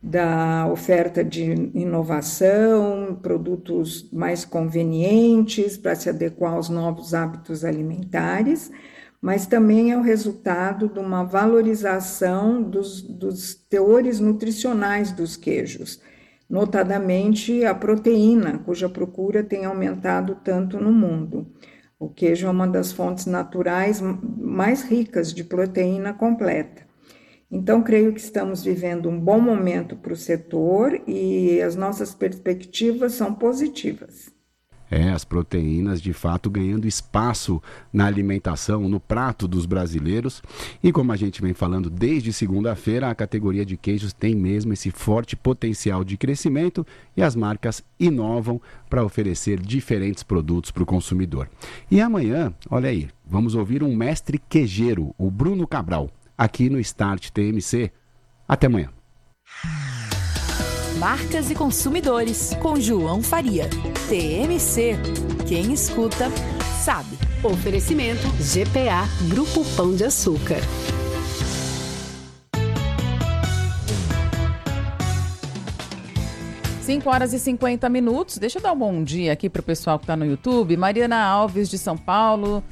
da oferta de inovação, produtos mais convenientes para se adequar aos novos hábitos alimentares, mas também é o resultado de uma valorização dos teores nutricionais dos queijos, notadamente a proteína, cuja procura tem aumentado tanto no mundo. O queijo é uma das fontes naturais mais ricas de proteína completa. Então, creio que estamos vivendo um bom momento para o setor e as nossas perspectivas são positivas. As proteínas de fato ganhando espaço na alimentação, no prato dos brasileiros. E como a gente vem falando desde segunda-feira, a categoria de queijos tem mesmo esse forte potencial de crescimento e as marcas inovam para oferecer diferentes produtos para o consumidor. E amanhã, olha aí, vamos ouvir um mestre queijeiro, o Bruno Cabral, aqui no Start TMC. Até amanhã. Marcas e consumidores, com João Faria. TMC. Quem escuta, sabe. Oferecimento GPA, Grupo Pão de Açúcar. Cinco horas e 50 minutos. Deixa eu dar um bom dia aqui para o pessoal que está no YouTube. Mariana Alves, de São Paulo.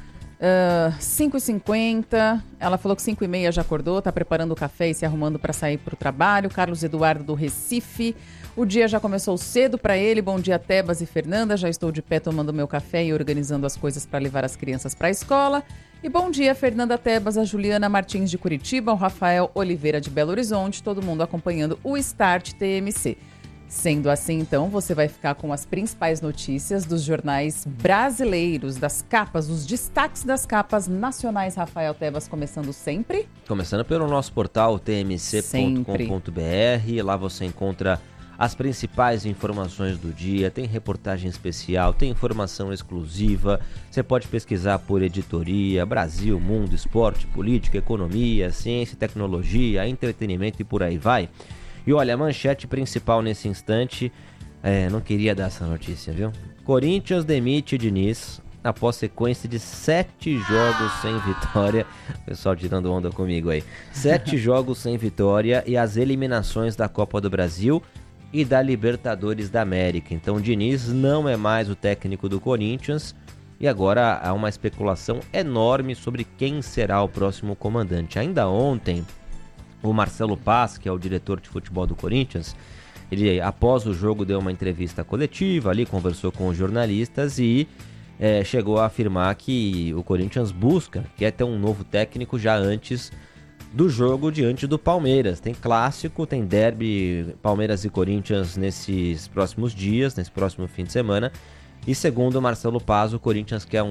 5h50, ela falou que 5h30 já acordou, tá preparando o café e se arrumando para sair para o trabalho. Carlos Eduardo do Recife, o dia já começou cedo para ele. Bom dia, Tebas e Fernanda, já estou de pé tomando meu café e organizando as coisas para levar as crianças para a escola. E bom dia, Fernanda Tebas, a Juliana Martins de Curitiba, o Rafael Oliveira de Belo Horizonte, todo mundo acompanhando o Start TMC. Sendo assim, então, você vai ficar com as principais notícias dos jornais brasileiros, das capas, os destaques das capas nacionais. Rafael Tebas, começando sempre. Começando pelo nosso portal tmc.com.br. Lá você encontra as principais informações do dia, tem reportagem especial, tem informação exclusiva. Você pode pesquisar por editoria, Brasil, mundo, esporte, política, economia, ciência, tecnologia, entretenimento e por aí vai. E olha, a manchete principal nesse instante, não queria dar essa notícia, viu? Corinthians demite Diniz após sequência de 7 jogos sem vitória. Pessoal tirando onda comigo aí. 7 jogos sem vitória e as eliminações da Copa do Brasil e da Libertadores da América. Então Diniz não é mais o técnico do Corinthians e agora há uma especulação enorme sobre quem será o próximo comandante. Ainda ontem, o Marcelo Paz, que é o diretor de futebol do Corinthians, ele após o jogo deu uma entrevista coletiva ali, conversou com os jornalistas e chegou a afirmar que o Corinthians quer ter um novo técnico já antes do jogo diante do Palmeiras. Tem clássico, tem derby Palmeiras e Corinthians nesses próximos dias, nesse próximo fim de semana. E segundo o Marcelo Paz, o Corinthians quer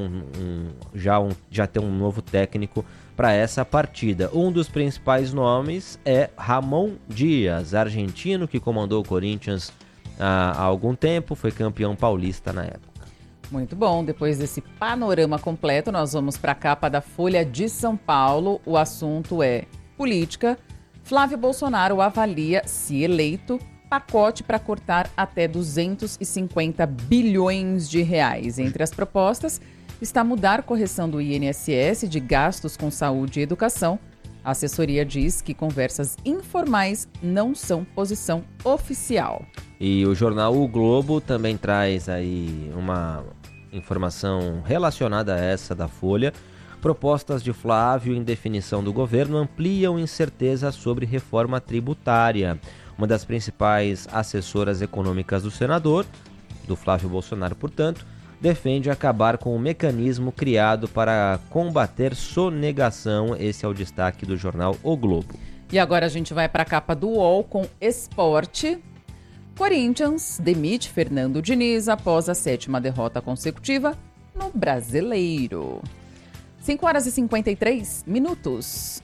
já ter um novo técnico para essa partida. Um dos principais nomes é Ramon Dias, argentino que comandou o Corinthians há algum tempo, foi campeão paulista na época. Muito bom, depois desse panorama completo, nós vamos para a capa da Folha de São Paulo. O assunto é política. Flávio Bolsonaro avalia, se eleito, pacote para cortar até 250 bilhões de reais. Entre as propostas está mudar a correção do INSS de gastos com saúde e educação. A assessoria diz que conversas informais não são posição oficial. E o jornal O Globo também traz aí uma informação relacionada a essa da Folha. Propostas de Flávio em definição do governo ampliam incerteza sobre reforma tributária. Uma das principais assessoras econômicas do senador, do Flávio Bolsonaro, portanto, defende acabar com o mecanismo criado para combater sonegação. Esse é o destaque do jornal O Globo. E agora a gente vai para a capa do UOL com esporte. Corinthians demite Fernando Diniz após a 7ª derrota consecutiva no Brasileiro. 5 horas e 53 minutos.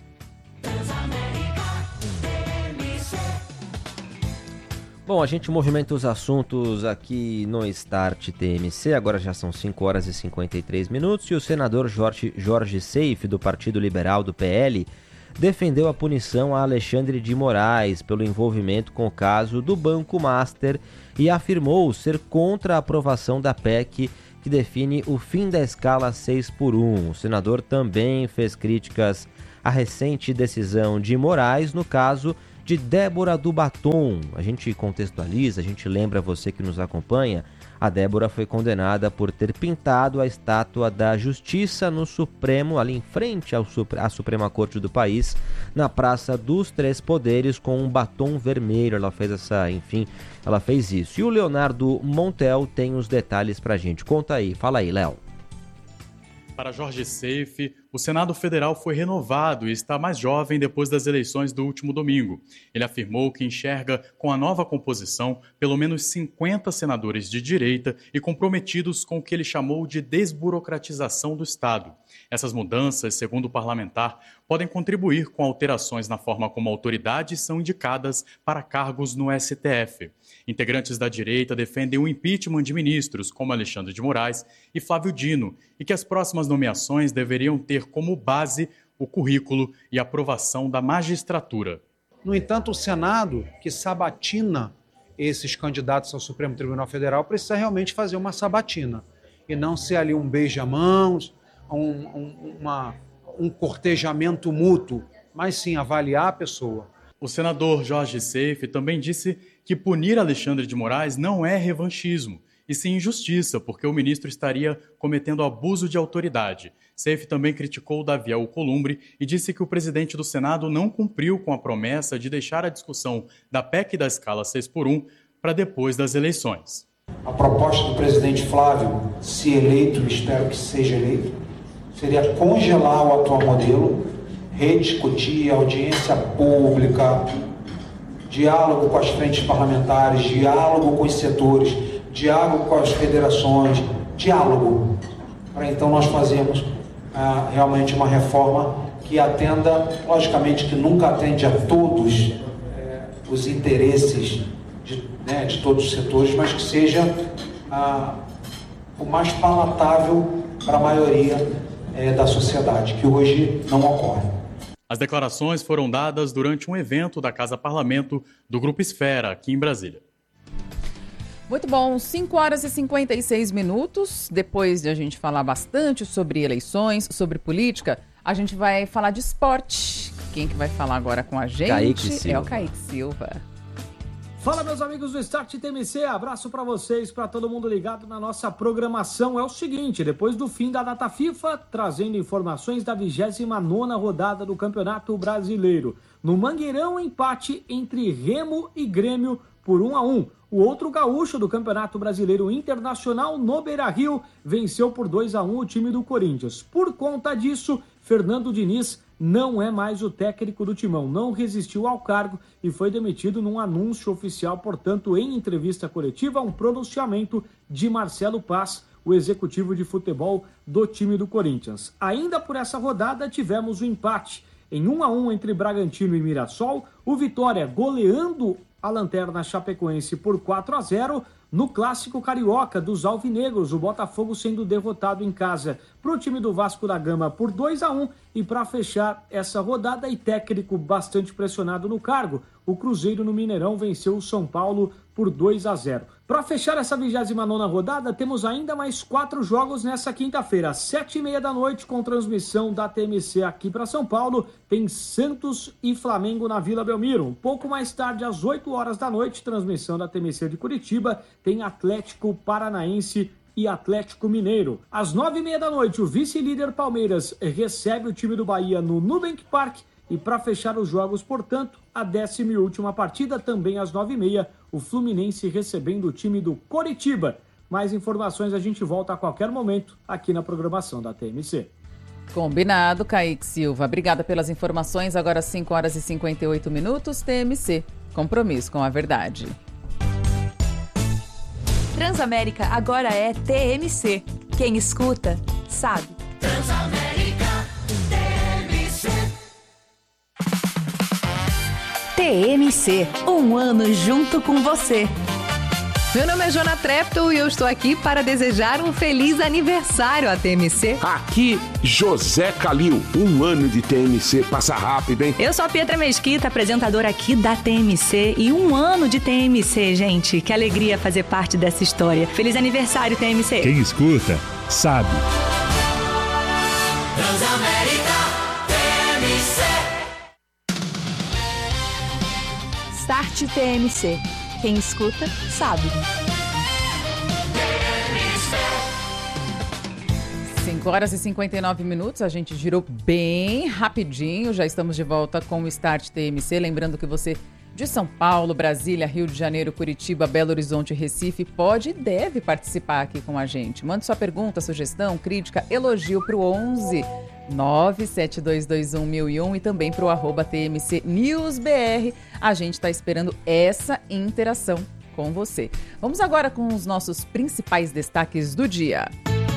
Bom, a gente movimenta os assuntos aqui no Start TMC, agora já são 5 horas e 53 minutos e o senador Jorge Seife, do Partido Liberal do PL, defendeu a punição a Alexandre de Moraes pelo envolvimento com o caso do Banco Master e afirmou ser contra a aprovação da PEC que define o fim da escala 6x1. O senador também fez críticas à recente decisão de Moraes no caso de Débora do Batom. A gente contextualiza, a gente lembra você que nos acompanha. A Débora foi condenada por ter pintado a estátua da Justiça no Supremo, ali em frente à Suprema Corte do país, na Praça dos Três Poderes, com um batom vermelho. Ela fez isso. E o Leonardo Montel tem os detalhes pra gente. Conta aí, fala aí, Léo. Para Jorge Seife, o Senado Federal foi renovado e está mais jovem depois das eleições do último domingo. Ele afirmou que enxerga com a nova composição pelo menos 50 senadores de direita e comprometidos com o que ele chamou de desburocratização do Estado. Essas mudanças, segundo o parlamentar, podem contribuir com alterações na forma como autoridades são indicadas para cargos no STF. Integrantes da direita defendem o impeachment de ministros como Alexandre de Moraes e Flávio Dino e que as próximas nomeações deveriam ter como base o currículo e aprovação da magistratura. No entanto, o Senado, que sabatina esses candidatos ao Supremo Tribunal Federal, precisa realmente fazer uma sabatina e não ser ali um beija-mãos, um cortejamento mútuo, mas sim avaliar a pessoa. O senador Jorge Seife também disse que punir Alexandre de Moraes não é revanchismo, e sim injustiça, porque o ministro estaria cometendo abuso de autoridade. Seife também criticou Davi Alcolumbre e disse que o presidente do Senado não cumpriu com a promessa de deixar a discussão da PEC da escala 6x1 para depois das eleições. A proposta do presidente Flávio, se eleito, espero que seja eleito, seria congelar o atual modelo, rediscutir audiência pública, diálogo com as frentes parlamentares, diálogo com os setores, diálogo com as federações, diálogo, para então nós fazermos realmente uma reforma que atenda, logicamente que nunca atende a todos os interesses de todos os setores, mas que seja o mais palatável para a maioria da sociedade, que hoje não ocorre. As declarações foram dadas durante um evento da Casa Parlamento do Grupo Esfera, aqui em Brasília. Muito bom, 5 horas e 56 minutos. Depois de a gente falar bastante sobre eleições, sobre política, a gente vai falar de esporte. Quem que vai falar agora com a gente é o Kaique Silva. Fala, meus amigos do Start TMC, abraço para vocês, para todo mundo ligado na nossa programação. É o seguinte, depois do fim da data FIFA, trazendo informações da 29ª rodada do Campeonato Brasileiro. No Mangueirão, empate entre Remo e Grêmio por 1-1. O outro gaúcho do Campeonato Brasileiro Internacional, no Beira-Rio, venceu por 2-1 o time do Corinthians. Por conta disso, Fernando Diniz não é mais o técnico do Timão, não resistiu ao cargo e foi demitido num anúncio oficial. Portanto, em entrevista coletiva, um pronunciamento de Marcelo Paz, o executivo de futebol do time do Corinthians. Ainda por essa rodada, tivemos o empate em 1-1 entre Bragantino e Mirassol, o Vitória goleando a Lanterna Chapecoense por 4-0, no clássico carioca dos alvinegros, o Botafogo sendo derrotado em casa para o time do Vasco da Gama por 2-1, e para fechar essa rodada e técnico bastante pressionado no cargo, o Cruzeiro no Mineirão venceu o São Paulo por 2-0. Para fechar essa 29ª rodada, temos ainda mais 4 jogos nessa quinta-feira. Às 7h30 da noite, com transmissão da TMC aqui para São Paulo, tem Santos e Flamengo na Vila Belmiro. Um pouco mais tarde, às 8 horas da noite, transmissão da TMC de Curitiba, tem Atlético Paranaense e Atlético Mineiro. Às 9h30 da noite, o vice-líder Palmeiras recebe o time do Bahia no Nubank Park. E para fechar os jogos, portanto, a 10ª partida, também às 9h30, o Fluminense recebendo o time do Coritiba. Mais informações a gente volta a qualquer momento aqui na programação da TMC. Combinado, Kaique Silva. Obrigada pelas informações. Agora 5 horas e 58 minutos, TMC. Compromisso com a verdade. Transamérica agora é TMC. Quem escuta, sabe. Transamérica, TMC. TMC, um ano junto com você. Meu nome é Jona Treptow e eu estou aqui para desejar um feliz aniversário à TMC. Aqui, José Calil. Um ano de TMC passa rápido, hein? Eu sou a Pietra Mesquita, apresentadora aqui da TMC. E um ano de TMC, gente. Que alegria fazer parte dessa história. Feliz aniversário, TMC. Quem escuta, sabe. Transamérica, TMC. Start TMC. Quem escuta, sabe. 5h59, a gente girou bem rapidinho, já estamos de volta com o Start TMC, lembrando que você de São Paulo, Brasília, Rio de Janeiro, Curitiba, Belo Horizonte, Recife, pode e deve participar aqui com a gente. Mande sua pergunta, sugestão, crítica, elogio para o 11 972211001 e também para o @TMC NewsBR. A gente está esperando essa interação com você. Vamos agora com os nossos principais destaques do dia.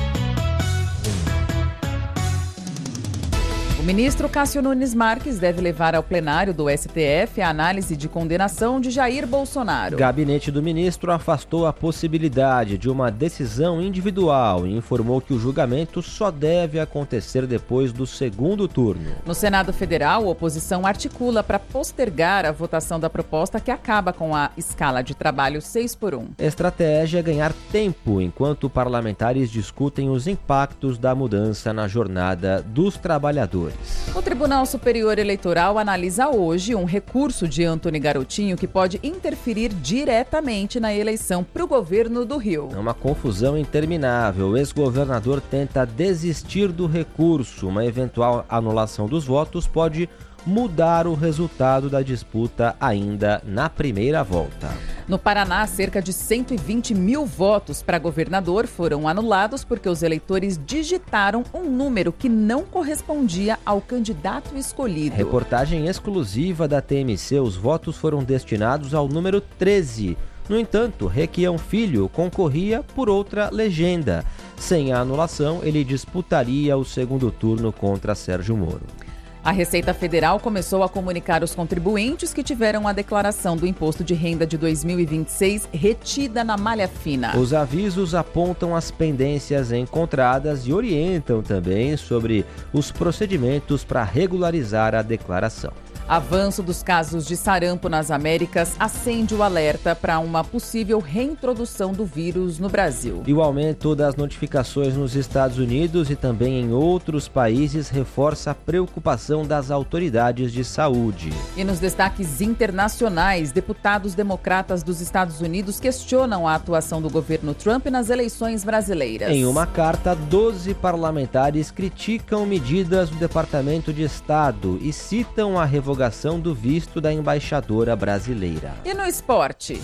O ministro Cássio Nunes Marques deve levar ao plenário do STF a análise de condenação de Jair Bolsonaro. O gabinete do ministro afastou a possibilidade de uma decisão individual e informou que o julgamento só deve acontecer depois do segundo turno. No Senado Federal, a oposição articula para postergar a votação da proposta que acaba com a escala de trabalho 6x1. Estratégia é ganhar tempo enquanto parlamentares discutem os impactos da mudança na jornada dos trabalhadores. O Tribunal Superior Eleitoral analisa hoje um recurso de Antony Garotinho que pode interferir diretamente na eleição para o governo do Rio. É uma confusão interminável. O ex-governador tenta desistir do recurso. Uma eventual anulação dos votos pode mudar o resultado da disputa ainda na primeira volta. No Paraná, cerca de 120 mil votos para governador foram anulados porque os eleitores digitaram um número que não correspondia ao candidato escolhido. Reportagem exclusiva da TMC, os votos foram destinados ao número 13. No entanto, Requião Filho concorria por outra legenda. Sem a anulação, ele disputaria o segundo turno contra Sérgio Moro. A Receita Federal começou a comunicar os contribuintes que tiveram a declaração do Imposto de Renda de 2026 retida na malha fina. Os avisos apontam as pendências encontradas e orientam também sobre os procedimentos para regularizar a declaração. Avanço dos casos de sarampo nas Américas acende o alerta para uma possível reintrodução do vírus no Brasil. E o aumento das notificações nos Estados Unidos e também em outros países reforça a preocupação das autoridades de saúde. E nos destaques internacionais, deputados democratas dos Estados Unidos questionam a atuação do governo Trump nas eleições brasileiras. Em uma carta, 12 parlamentares criticam medidas do Departamento de Estado e citam a revogação do visto da embaixadora brasileira. E no esporte?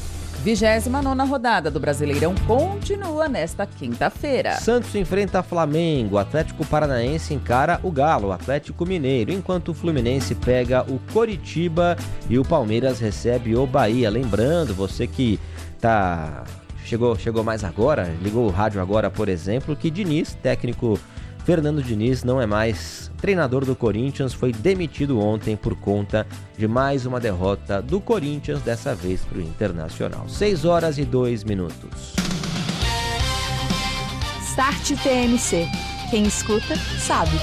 29ª rodada do Brasileirão continua nesta quinta-feira. Santos enfrenta Flamengo, Atlético Paranaense encara o Galo, Atlético Mineiro, enquanto o Fluminense pega o Coritiba e o Palmeiras recebe o Bahia. Lembrando, você que chegou mais agora, ligou o rádio agora, por exemplo, que técnico Fernando Diniz não é mais treinador do Corinthians, foi demitido ontem por conta de mais uma derrota do Corinthians, dessa vez para o Internacional. 6h02. Start TMC. Quem escuta, sabe.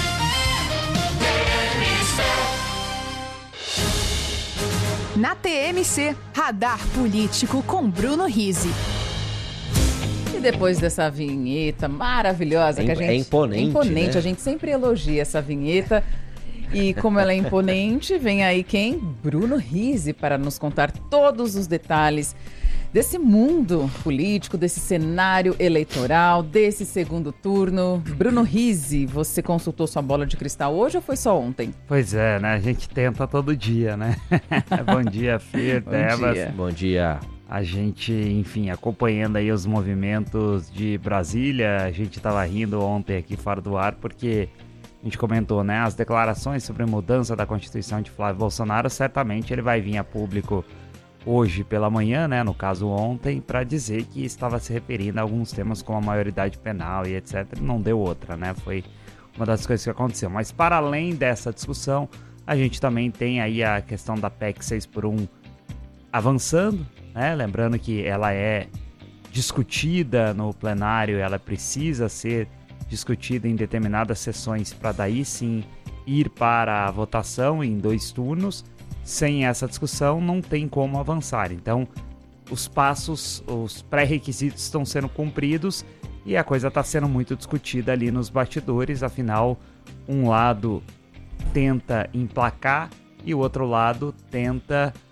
Na TMC, Radar Político com Bruno Rizzi. E depois dessa vinheta maravilhosa que a gente... É imponente, né? A gente sempre elogia essa vinheta. E como ela é imponente, vem aí quem? Bruno Rizzi, para nos contar todos os detalhes desse mundo político, desse cenário eleitoral, desse segundo turno. Bruno Rizzi, você consultou sua bola de cristal hoje ou foi só ontem? Pois é, né? A gente tenta todo dia, né? Bom dia, Fir, Debas. Bom dia. A gente, enfim, acompanhando aí os movimentos de Brasília, a gente estava rindo ontem aqui fora do ar, porque a gente comentou, né, as declarações sobre a mudança da Constituição de Flávio Bolsonaro, certamente ele vai vir a público hoje pela manhã, né, no caso ontem, para dizer que estava se referindo a alguns temas como a maioridade penal e etc. Não deu outra, né, foi uma das coisas que aconteceu. Mas para além dessa discussão, a gente também tem aí a questão da PEC 6x1 avançando, né? Lembrando que ela é discutida no plenário, ela precisa ser discutida em determinadas sessões para daí sim ir para a votação em 2 turnos. Sem essa discussão não tem como avançar. Então os passos, os pré-requisitos estão sendo cumpridos e a coisa está sendo muito discutida ali nos bastidores. Afinal, um lado tenta emplacar e o outro lado tenta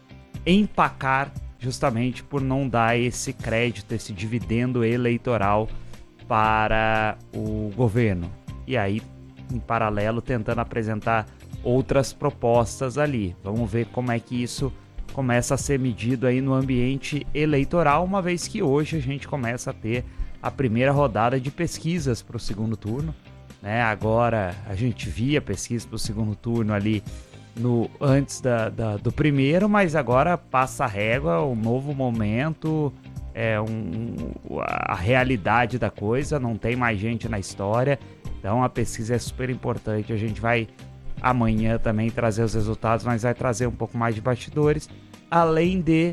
empacar justamente por não dar esse crédito, esse dividendo eleitoral para o governo. E aí, em paralelo, tentando apresentar outras propostas ali. Vamos ver como é que isso começa a ser medido aí no ambiente eleitoral, uma vez que hoje a gente começa a ter a primeira rodada de pesquisas para o segundo turno, né? Agora a gente via pesquisa para o segundo turno ali antes do primeiro, mas agora passa a régua, um novo momento, a realidade da coisa, não tem mais gente na história, então a pesquisa é super importante. A gente vai amanhã também trazer os resultados, mas vai trazer um pouco mais de bastidores, além de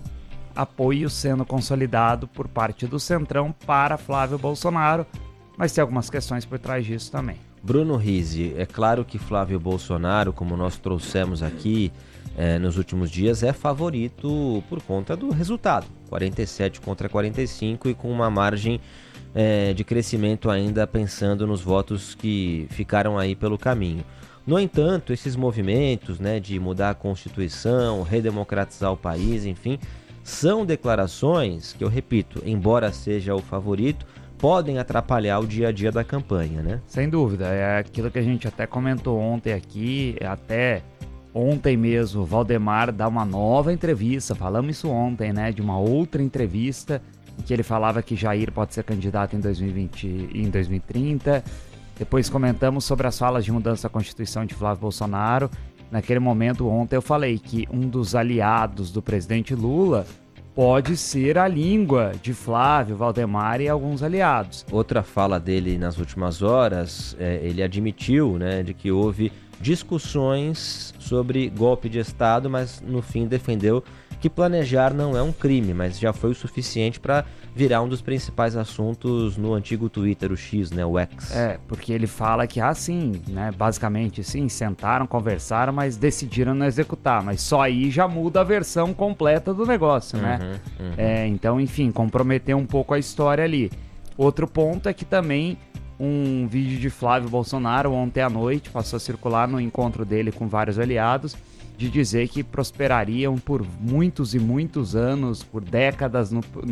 apoio sendo consolidado por parte do Centrão para Flávio Bolsonaro, mas tem algumas questões por trás disso também. Bruno Rizzi, é claro que Flávio Bolsonaro, como nós trouxemos aqui nos últimos dias, é favorito por conta do resultado, 47 contra 45 e com uma margem de crescimento ainda pensando nos votos que ficaram aí pelo caminho. No entanto, esses movimentos, né, de mudar a Constituição, redemocratizar o país, enfim, são declarações que, eu repito, embora seja o favorito, podem atrapalhar o dia a dia da campanha, né? Sem dúvida, é aquilo que a gente até comentou ontem aqui, até ontem mesmo, o Valdemar dá uma nova entrevista, falamos isso ontem, né, de uma outra entrevista, em que ele falava que Jair pode ser candidato em 2020 e em 2030, depois comentamos sobre as falas de mudança da Constituição de Flávio Bolsonaro. Naquele momento, ontem eu falei que um dos aliados do presidente Lula pode ser a língua de Flávio, Valdemar e alguns aliados. Outra fala dele nas últimas horas, ele admitiu, né, de que houve discussões sobre golpe de Estado, mas no fim defendeu que planejar não é um crime, mas já foi o suficiente para virar um dos principais assuntos no antigo Twitter, o X, né, o X. Porque ele fala que, sim, né, basicamente, sim, sentaram, conversaram, mas decidiram não executar, mas só aí já muda a versão completa do negócio, né? Então, enfim, comprometeu um pouco a história ali. Outro ponto é que também um vídeo de Flávio Bolsonaro ontem à noite passou a circular no encontro dele com vários aliados, de dizer que prosperariam por muitos e muitos anos, por décadas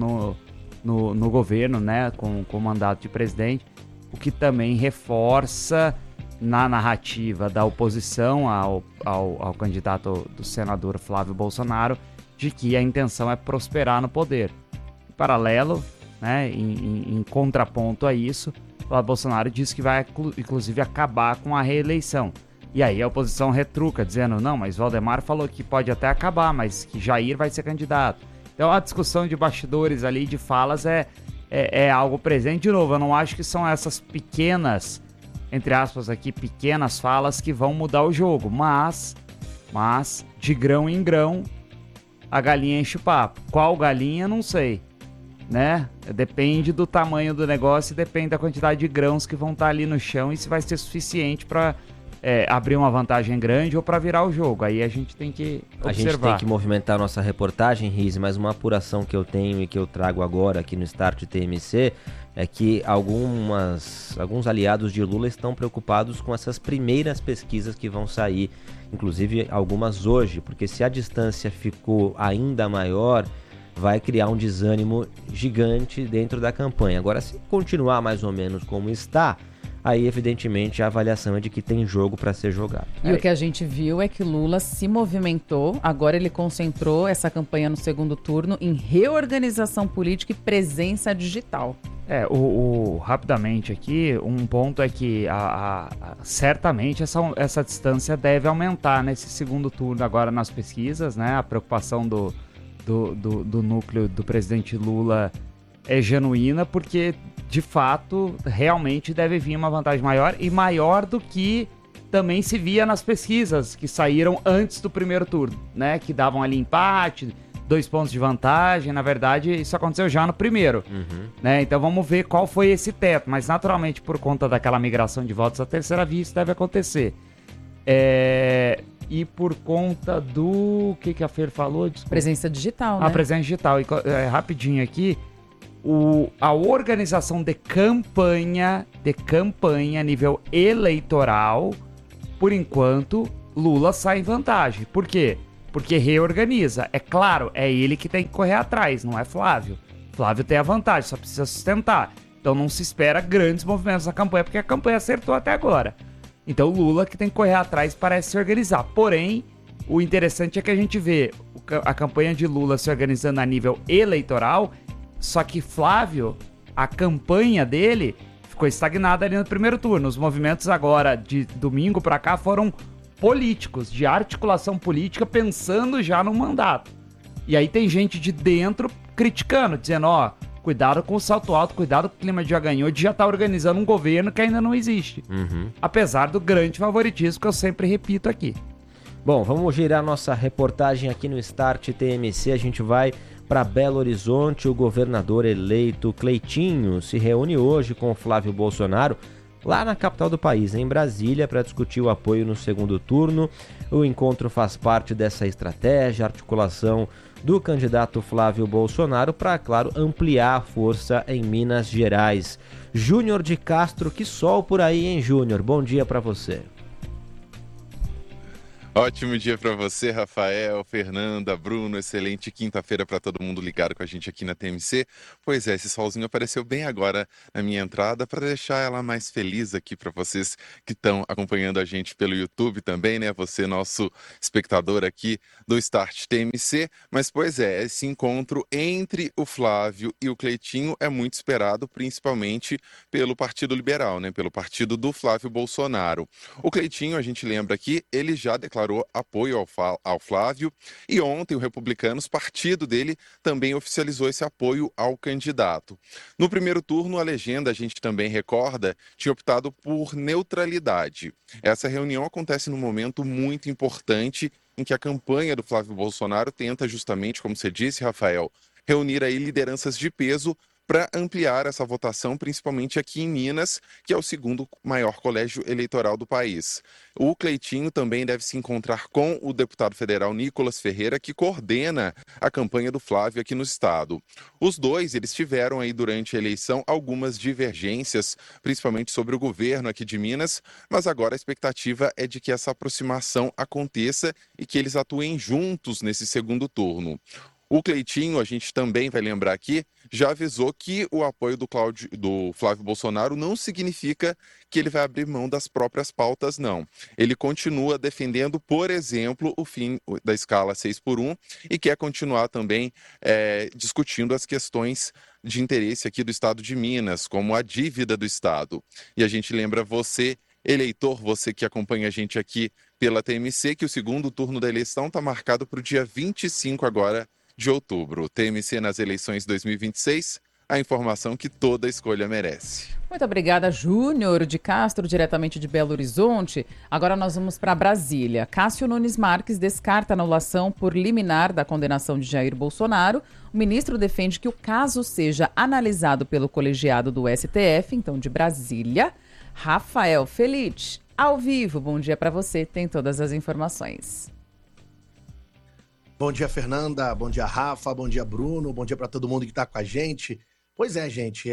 no governo, né, com o mandato de presidente, o que também reforça na narrativa da oposição ao candidato do senador Flávio Bolsonaro, de que a intenção é prosperar no poder. Em paralelo, né, em contraponto a isso, Flávio Bolsonaro disse que vai inclusive acabar com a reeleição. E aí a oposição retruca, dizendo, não, mas Valdemar falou que pode até acabar, mas que Jair vai ser candidato. Então a discussão de bastidores ali, de falas, é algo presente. De novo, eu não acho que são essas pequenas, entre aspas aqui, pequenas falas que vão mudar o jogo. Mas de grão em grão, a galinha enche o papo. Qual galinha, não sei, né? Depende do tamanho do negócio e depende da quantidade de grãos que vão estar ali no chão e se vai ser suficiente para abrir uma vantagem grande ou para virar o jogo. Aí a gente tem que observar. A gente tem que movimentar a nossa reportagem, Riz, mas uma apuração que eu tenho e que eu trago agora aqui no Start TMC é que alguns aliados de Lula estão preocupados com essas primeiras pesquisas que vão sair, inclusive algumas hoje, porque se a distância ficou ainda maior, vai criar um desânimo gigante dentro da campanha. Agora, se continuar mais ou menos como está, aí evidentemente a avaliação é de que tem jogo para ser jogado. E o que a gente viu é que Lula se movimentou, agora ele concentrou essa campanha no segundo turno em reorganização política e presença digital. Rapidamente aqui, um ponto é que certamente essa distância deve aumentar nesse segundo turno agora nas pesquisas, né? A preocupação do núcleo do presidente Lula é genuína, porque de fato realmente deve vir uma vantagem maior e maior do que também se via nas pesquisas que saíram antes do primeiro turno, né? Que davam ali empate, 2 pontos de vantagem. Na verdade, isso aconteceu já no primeiro, né? Então vamos ver qual foi esse teto, mas naturalmente por conta daquela migração de votos à terceira via isso deve acontecer. E por conta do... O que a Fer falou? Desculpa. Presença digital, né? A presença digital. E rapidinho aqui, a organização de campanha a nível eleitoral, por enquanto, Lula sai em vantagem. Por quê? porque reorganiza. É claro, é ele que tem que correr atrás, não é Flávio. Flávio tem a vantagem, só precisa sustentar. Então não se espera grandes movimentos na campanha, porque a campanha acertou até agora. Então o Lula que tem que correr atrás parece se organizar. Porém, o interessante é que a gente vê a campanha de Lula se organizando a nível eleitoral, só que Flávio, a campanha dele ficou estagnada ali no primeiro turno. Os movimentos agora, de domingo pra cá, foram políticos, de articulação política, pensando já no mandato. E aí tem gente de dentro criticando, dizendo, cuidado com o salto alto, cuidado com o clima de já ganhou, de já estar organizando um governo que ainda não existe. Apesar do grande favoritismo que eu sempre repito aqui. Bom, vamos girar nossa reportagem aqui no Start TMC. A gente vai para Belo Horizonte. O governador eleito Cleitinho se reúne hoje com Flávio Bolsonaro lá na capital do país, em Brasília, para discutir o apoio no segundo turno. O encontro faz parte dessa estratégia, articulação do candidato Flávio Bolsonaro para, claro, ampliar a força em Minas Gerais. Júnior de Castro, que sol por aí, hein, Júnior? Bom dia para você. Ótimo dia para você, Rafael, Fernanda, Bruno. Excelente quinta-feira para todo mundo ligado com a gente aqui na TMC. Pois é, esse solzinho apareceu bem agora na minha entrada para deixar ela mais feliz aqui para vocês que estão acompanhando a gente pelo YouTube também, né? Você, nosso espectador aqui do Start TMC. Mas, pois é, esse encontro entre o Flávio e o Cleitinho é muito esperado, principalmente pelo Partido Liberal, né? Pelo partido do Flávio Bolsonaro. O Cleitinho, a gente lembra aqui, ele já declarou apoio ao Flávio e ontem o Republicanos, partido dele, também oficializou esse apoio ao candidato. No primeiro turno, a legenda, a gente também recorda, tinha optado por neutralidade. Essa reunião acontece num momento muito importante em que a campanha do Flávio Bolsonaro tenta justamente, como você disse, Rafael, reunir aí lideranças de peso para ampliar essa votação, principalmente aqui em Minas, que é o segundo maior colégio eleitoral do país. O Cleitinho também deve se encontrar com o deputado federal Nicolas Ferreira, que coordena a campanha do Flávio aqui no estado. Os dois, eles tiveram aí durante a eleição algumas divergências, principalmente sobre o governo aqui de Minas, mas agora a expectativa é de que essa aproximação aconteça e que eles atuem juntos nesse segundo turno. O Cleitinho, a gente também vai lembrar aqui, já avisou que o apoio do Flávio Bolsonaro não significa que ele vai abrir mão das próprias pautas, não. Ele continua defendendo, por exemplo, o fim da escala 6x1 e quer continuar também discutindo as questões de interesse aqui do estado de Minas, como a dívida do estado. E a gente lembra você, eleitor, você que acompanha a gente aqui pela TMC, que o segundo turno da eleição está marcado para o dia 25 agora de outubro. TMC nas eleições 2026, a informação que toda escolha merece. Muito obrigada, Júnior de Castro, diretamente de Belo Horizonte. Agora nós vamos para Brasília. Cássio Nunes Marques descarta a anulação por liminar da condenação de Jair Bolsonaro. O ministro defende que o caso seja analisado pelo colegiado do STF, então de Brasília. Rafael Felite, ao vivo. Bom dia para você, tem todas as informações. Bom dia, Fernanda. Bom dia, Rafa. Bom dia, Bruno. Bom dia para todo mundo que está com a gente. Pois é, gente,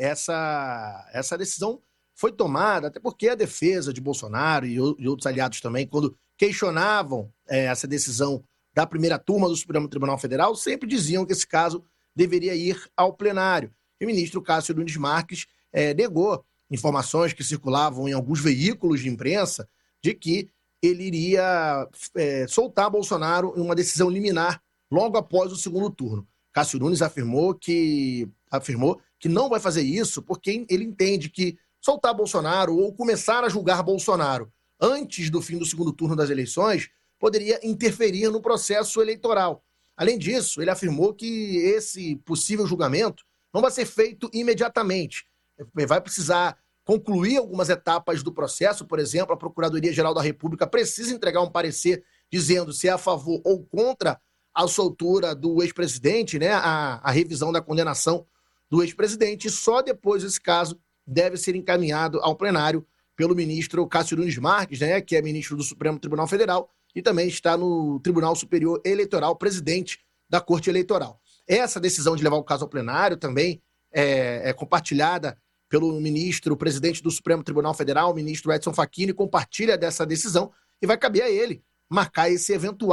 essa decisão foi tomada até porque a defesa de Bolsonaro e outros aliados também, quando questionavam essa decisão da primeira turma do Supremo Tribunal Federal, sempre diziam que esse caso deveria ir ao plenário. E o ministro Cássio Nunes Marques negou informações que circulavam em alguns veículos de imprensa de que ele iria soltar Bolsonaro em uma decisão liminar logo após o segundo turno. Cássio Nunes afirmou que não vai fazer isso porque ele entende que soltar Bolsonaro ou começar a julgar Bolsonaro antes do fim do segundo turno das eleições poderia interferir no processo eleitoral. Além disso, ele afirmou que esse possível julgamento não vai ser feito imediatamente. Vai precisar concluir algumas etapas do processo. Por exemplo, a Procuradoria-Geral da República precisa entregar um parecer dizendo se é a favor ou contra a soltura do ex-presidente, né, a revisão da condenação do ex-presidente. E só depois esse caso deve ser encaminhado ao plenário pelo ministro Cássio Nunes Marques, né, que é ministro do Supremo Tribunal Federal e também está no Tribunal Superior Eleitoral, presidente da Corte Eleitoral. Essa decisão de levar o caso ao plenário também é compartilhada pelo ministro, presidente do Supremo Tribunal Federal, o ministro Edson Fachin, compartilha dessa decisão e vai caber a ele marcar esse eventual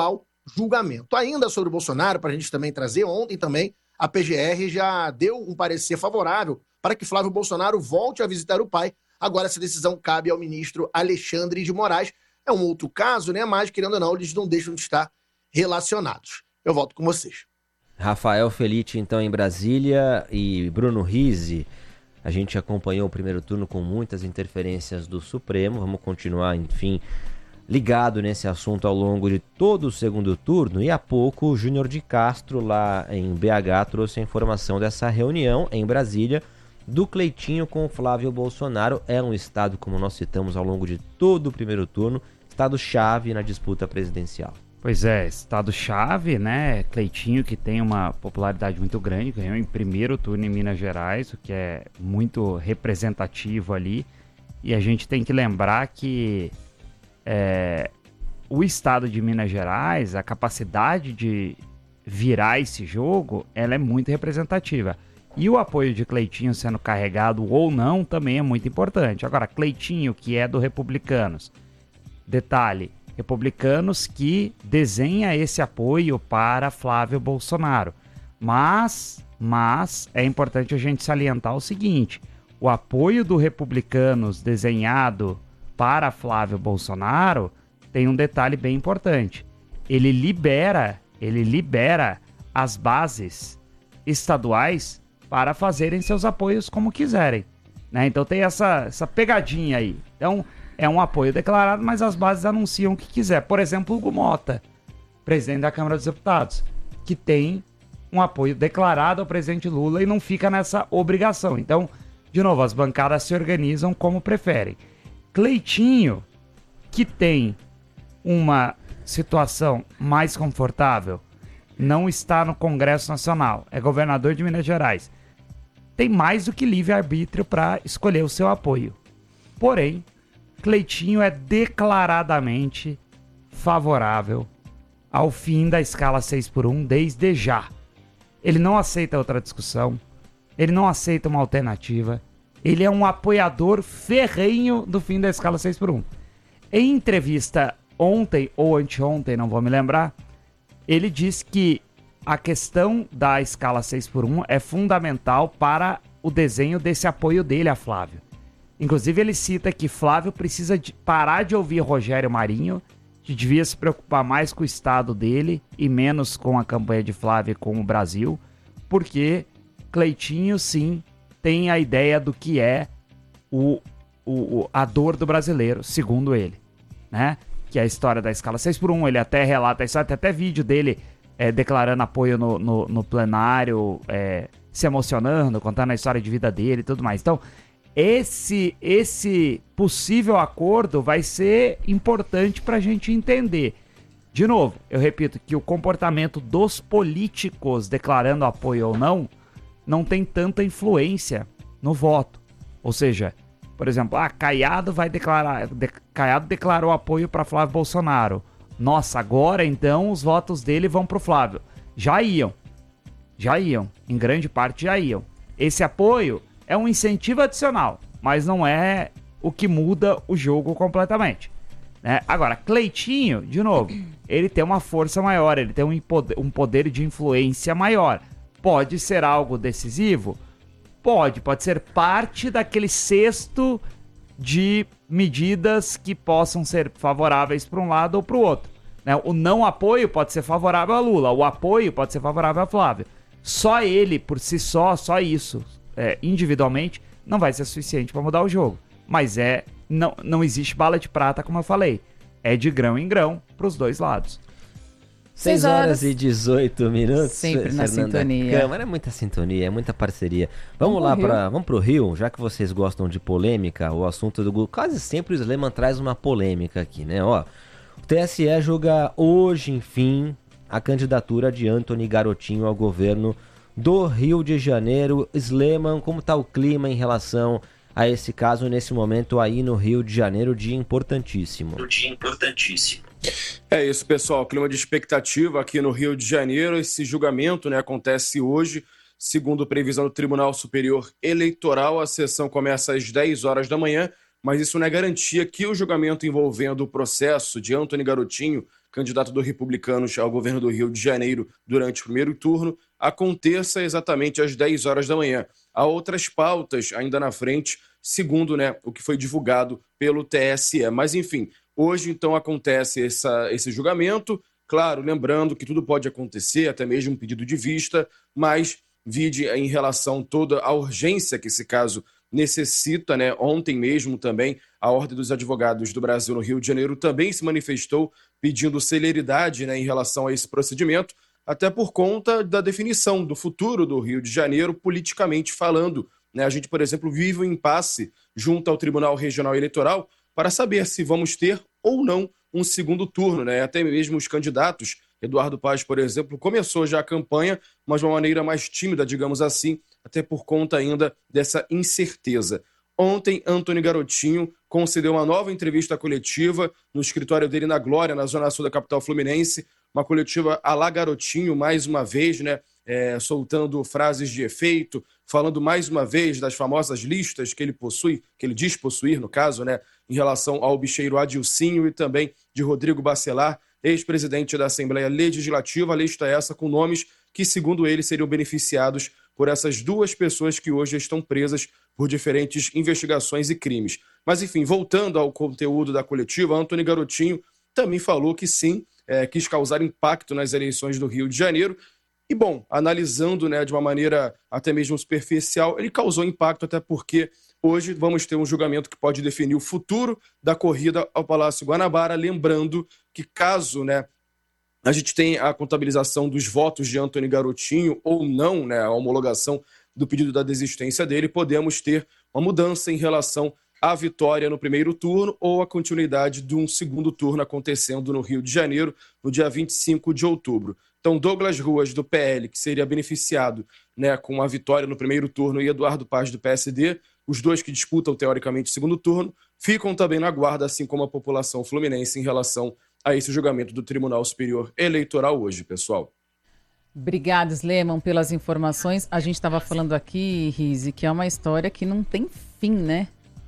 julgamento. Ainda sobre o Bolsonaro, para a gente também trazer, ontem também a PGR já deu um parecer favorável para que Flávio Bolsonaro volte a visitar o pai. Agora essa decisão cabe ao ministro Alexandre de Moraes. É um outro caso, né? Mas, querendo ou não, eles não deixam de estar relacionados. Eu volto com vocês. Rafael Felitti, então, em Brasília, e Bruno Rizzi. A gente acompanhou o primeiro turno com muitas interferências do Supremo. Vamos continuar, enfim, ligado nesse assunto ao longo de todo o segundo turno. E há pouco, o Júnior de Castro, lá em BH, trouxe a informação dessa reunião em Brasília do Cleitinho com o Flávio Bolsonaro. É um estado, como nós citamos ao longo de todo o primeiro turno, estado-chave na disputa presidencial. Pois é, estado-chave, né? Cleitinho, que tem uma popularidade muito grande, ganhou em primeiro turno em Minas Gerais, o que é muito representativo ali. E a gente tem que lembrar que o estado de Minas Gerais, a capacidade de virar esse jogo, ela é muito representativa. E o apoio de Cleitinho sendo carregado ou não também é muito importante. Agora, Cleitinho, que é do Republicanos, detalhe, Republicanos que desenha esse apoio para Flávio Bolsonaro. Mas é importante a gente salientar o seguinte, o apoio do Republicanos desenhado para Flávio Bolsonaro tem um detalhe bem importante. Ele libera as bases estaduais para fazerem seus apoios como quiserem, né? Então tem essa pegadinha aí. Então é um apoio declarado, mas as bases anunciam o que quiser. Por exemplo, o Hugo Mota, presidente da Câmara dos Deputados, que tem um apoio declarado ao presidente Lula e não fica nessa obrigação. Então, de novo, as bancadas se organizam como preferem. Cleitinho, que tem uma situação mais confortável, não está no Congresso Nacional, é governador de Minas Gerais, tem mais do que livre-arbítrio para escolher o seu apoio. Porém, Cleitinho é declaradamente favorável ao fim da escala 6x1 desde já. Ele não aceita outra discussão, ele não aceita uma alternativa, ele é um apoiador ferrenho do fim da escala 6x1. Em entrevista ontem ou anteontem, não vou me lembrar, ele diz que a questão da escala 6x1 é fundamental para o desenho desse apoio dele a Flávio. Inclusive ele cita que Flávio precisa parar de ouvir Rogério Marinho, que devia se preocupar mais com o estado dele e menos com a campanha de Flávio e com o Brasil, porque Cleitinho sim tem a ideia do que é a dor do brasileiro, segundo ele, né? Que é a história da escala 6x1, ele até relata a história, tem até vídeo dele declarando apoio no plenário, se emocionando, contando a história de vida dele e tudo mais. Então, esse possível acordo vai ser importante para a gente entender. De novo, eu repito que o comportamento dos políticos declarando apoio ou não tem tanta influência no voto. Ou seja, por exemplo, Caiado Caiado declarou apoio para Flávio Bolsonaro. Nossa, agora então os votos dele vão para o Flávio. Já iam, em grande parte já iam. Esse apoio é um incentivo adicional, mas não é o que muda o jogo completamente, né? Agora, Cleitinho, de novo, ele tem uma força maior, ele tem um poder de influência maior. Pode ser algo decisivo? Pode ser parte daquele cesto de medidas que possam ser favoráveis para um lado ou para o outro, né? O não apoio pode ser favorável a Lula, o apoio pode ser favorável a Flávio. Só ele, por si só isso, individualmente, não vai ser suficiente para mudar o jogo. Mas não existe bala de prata, como eu falei. É de grão em grão para os dois lados. 6 horas e 18 minutos. Sempre na sintonia. Câmara, é muita sintonia, é muita parceria. Vamos pro Rio, já que vocês gostam de polêmica, o assunto do quase sempre o Sleman traz uma polêmica aqui, né? O TSE julga hoje, enfim, a candidatura de Antony Garotinho ao governo do Rio de Janeiro. Sleman, como está o clima em relação a esse caso nesse momento aí no Rio de Janeiro? Dia importantíssimo. É isso, pessoal. Clima de expectativa aqui no Rio de Janeiro. Esse julgamento, né, acontece hoje, segundo previsão do Tribunal Superior Eleitoral. A sessão começa às 10 horas da manhã mas isso não é garantia que o julgamento envolvendo o processo de Antony Garotinho, candidato dos republicanos ao governo do Rio de Janeiro durante o primeiro turno, aconteça exatamente às 10 horas da manhã. Há outras pautas ainda na frente, segundo, né, o que foi divulgado pelo TSE. Mas, enfim, hoje, então, acontece esse julgamento. Claro, lembrando que tudo pode acontecer, até mesmo um pedido de vista, mas vide em relação toda a urgência que esse caso necessita, né? Ontem mesmo também a Ordem dos Advogados do Brasil no Rio de Janeiro também se manifestou pedindo celeridade, né, em relação a esse procedimento, até por conta da definição do futuro do Rio de Janeiro politicamente falando, né? A gente, por exemplo, vive um impasse junto ao Tribunal Regional Eleitoral para saber se vamos ter ou não um segundo turno, né? Até mesmo os candidatos, Eduardo Paes, por exemplo, começou já a campanha, mas de uma maneira mais tímida, digamos assim, até por conta ainda dessa incerteza. Ontem, Antony Garotinho concedeu uma nova entrevista coletiva no escritório dele na Glória, na zona sul da capital fluminense, uma coletiva à la Garotinho, mais uma vez, né, soltando frases de efeito, falando mais uma vez das famosas listas que ele possui, que ele diz possuir, no caso, né, em relação ao bicheiro Adilcinho e também de Rodrigo Bacelar, ex-presidente da Assembleia Legislativa, a lista essa com nomes que, segundo ele, seriam beneficiados por essas duas pessoas que hoje estão presas por diferentes investigações e crimes. Mas, enfim, voltando ao conteúdo da coletiva, Antony Garotinho também falou que sim, quis causar impacto nas eleições do Rio de Janeiro. E, bom, analisando, né, de uma maneira até mesmo superficial, ele causou impacto até porque hoje vamos ter um julgamento que pode definir o futuro da corrida ao Palácio Guanabara, lembrando que caso, né, a gente tenha a contabilização dos votos de Antony Garotinho ou não, né, a homologação do pedido da desistência dele, podemos ter uma mudança em relação à vitória no primeiro turno ou a continuidade de um segundo turno acontecendo no Rio de Janeiro, no dia 25 de outubro. Então, Douglas Ruas, do PL, que seria beneficiado, né, com a vitória no primeiro turno, e Eduardo Paes, do PSD, os dois que disputam, teoricamente, o segundo turno, ficam também na guarda, assim como a população fluminense, em relação a esse julgamento do Tribunal Superior Eleitoral hoje, pessoal. Obrigada, Sleman, pelas informações. A gente estava falando aqui, Rize, que é uma história que não tem fim, né?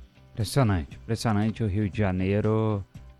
Impressionante o Rio de Janeiro.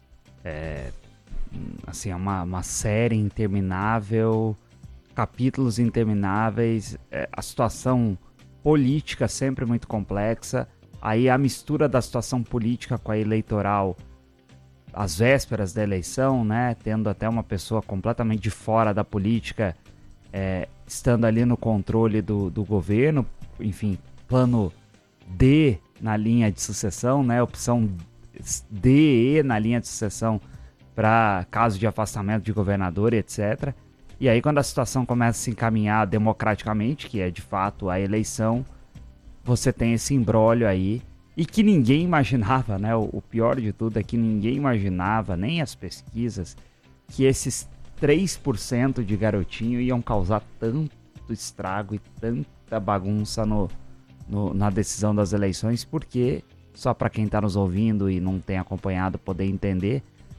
Assim, é uma série interminável, capítulos intermináveis, a situação política sempre muito complexa, aí a mistura da situação política com a eleitoral, às vésperas da eleição, né, tendo até uma pessoa completamente de fora da política, estando ali no controle do governo, enfim, plano D na linha de sucessão, né, opção D, E na linha de sucessão para caso de afastamento de governador e etc. E aí quando a situação começa a se encaminhar democraticamente, que é de fato a eleição, você tem esse imbróglio aí, e que ninguém imaginava, né? O pior de tudo é que ninguém imaginava, nem as pesquisas, que esses 3% de Garotinho iam causar tanto estrago e tanta bagunça na decisão das eleições, porque, só para quem está nos ouvindo e não tem acompanhado poder entender,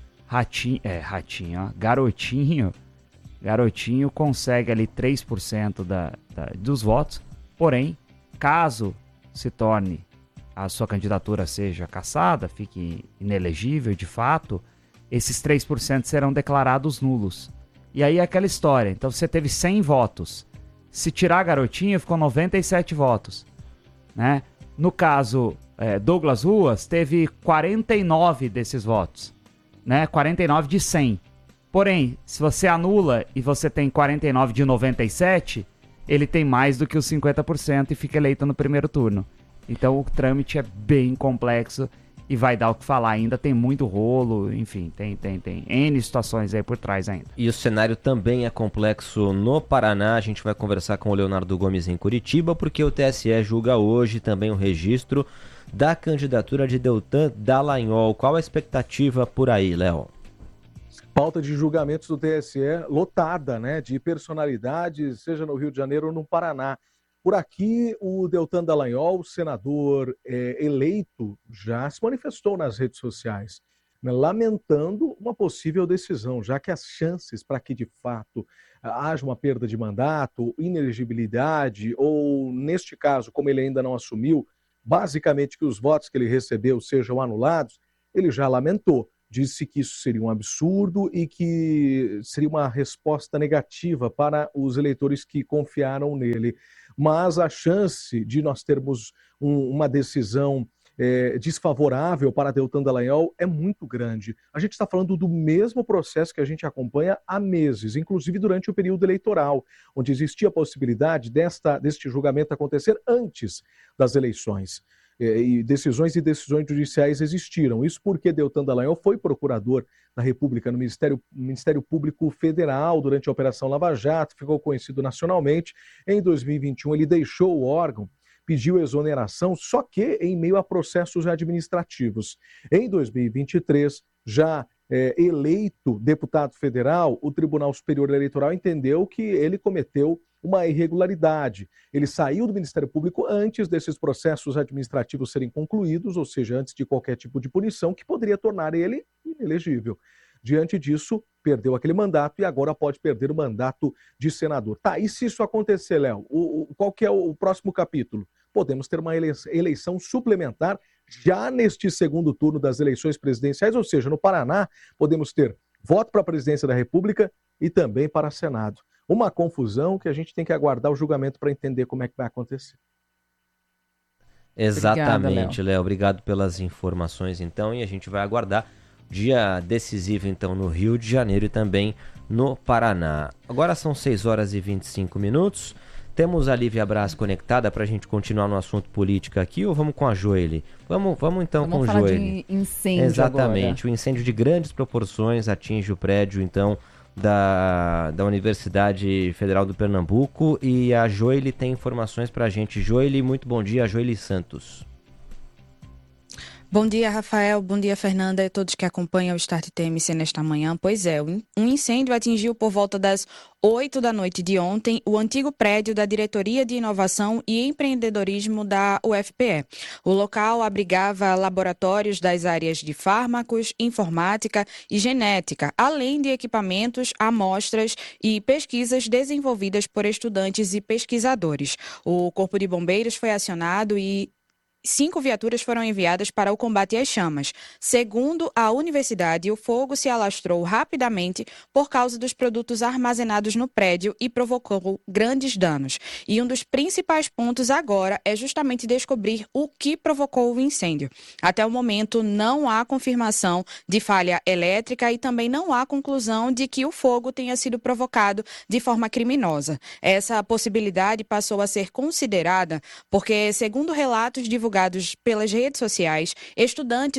Garotinho consegue ali 3% dos votos, porém, caso se torne a sua candidatura seja cassada, fique inelegível de fato, esses 3% serão declarados nulos. E aí é aquela história, então você teve 100 votos, se tirar Garotinho ficou 97 votos, né? No caso, Douglas Ruas teve 49 desses votos, né? 49 de 100. Porém, se você anula e você tem 49 de 97, ele tem mais do que os 50% e fica eleito no primeiro turno. Então o trâmite é bem complexo e vai dar o que falar ainda, tem muito rolo, enfim, tem N situações aí por trás ainda. E o cenário também é complexo no Paraná, a gente vai conversar com o Leonardo Gomes em Curitiba, porque o TSE julga hoje também o registro da candidatura de Deltan Dallagnol. Qual a expectativa por aí, Léo? Pauta de julgamentos do TSE lotada, né, de personalidades, seja no Rio de Janeiro ou no Paraná. Por aqui, o Deltan Dallagnol, senador eleito, já se manifestou nas redes sociais, né, lamentando uma possível decisão, já que as chances para que, de fato, haja uma perda de mandato, inelegibilidade, ou, neste caso, como ele ainda não assumiu, basicamente que os votos que ele recebeu sejam anulados, ele já lamentou. Disse que isso seria um absurdo e que seria uma resposta negativa para os eleitores que confiaram nele. Mas a chance de nós termos uma decisão desfavorável para Deltan Dallagnol é muito grande. A gente está falando do mesmo processo que a gente acompanha há meses, inclusive durante o período eleitoral, onde existia a possibilidade deste julgamento acontecer antes das eleições. E decisões judiciais existiram. Isso porque Deltan Dallagnol foi procurador da República no Ministério Público Federal durante a Operação Lava Jato, ficou conhecido nacionalmente. Em 2021 ele deixou o órgão, pediu exoneração, só que em meio a processos administrativos. Em 2023, já eleito deputado federal, o Tribunal Superior Eleitoral entendeu que ele cometeu uma irregularidade. Ele saiu do Ministério Público antes desses processos administrativos serem concluídos, ou seja, antes de qualquer tipo de punição que poderia tornar ele inelegível. Diante disso, perdeu aquele mandato e agora pode perder o mandato de senador. Tá, e se isso acontecer, Léo, qual que é o próximo capítulo? Podemos ter uma eleição suplementar já neste segundo turno das eleições presidenciais, ou seja, no Paraná, podemos ter voto para a presidência da República e também para Senado. Uma confusão que a gente tem que aguardar o julgamento para entender como é que vai acontecer. Exatamente, Léo. Obrigado pelas informações, então, e a gente vai aguardar dia decisivo, então, no Rio de Janeiro e também no Paraná. Agora são 6 horas e 25 minutos. Temos a Lívia Braz conectada para a gente continuar no assunto política aqui, ou vamos com a Joeli? Vamos então com a Joeli. Vamos falar de incêndio. Exatamente. Agora. O incêndio de grandes proporções atinge o prédio, então, da Universidade Federal do Pernambuco, e a Joeli tem informações para a gente. Joeli, muito bom dia. Joeli Santos. Bom dia, Rafael. Bom dia, Fernanda e todos que acompanham o Start TMC nesta manhã. Pois é, um incêndio atingiu por volta das 8 da noite de ontem o antigo prédio da Diretoria de Inovação e Empreendedorismo da UFPE. O local abrigava laboratórios das áreas de fármacos, informática e genética, além de equipamentos, amostras e pesquisas desenvolvidas por estudantes e pesquisadores. O Corpo de Bombeiros foi acionado e 5 viaturas foram enviadas para o combate às chamas. Segundo a universidade, o fogo se alastrou rapidamente por causa dos produtos armazenados no prédio e provocou grandes danos. E um dos principais pontos agora é justamente descobrir o que provocou o incêndio. Até o momento, não há confirmação de falha elétrica e também não há conclusão de que o fogo tenha sido provocado de forma criminosa. Essa possibilidade passou a ser considerada porque, segundo relatos divulgados pelas redes sociais, estudantes